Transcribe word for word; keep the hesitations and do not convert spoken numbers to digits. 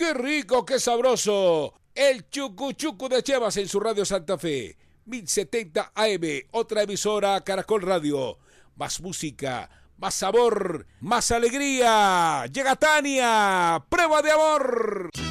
¡Qué rico, qué sabroso! El Chucu Chucu de Chivas en su Radio Santa Fe. mil setenta A M, otra emisora Caracol Radio. Más música, más sabor, más alegría. Llega Tania, prueba de amor.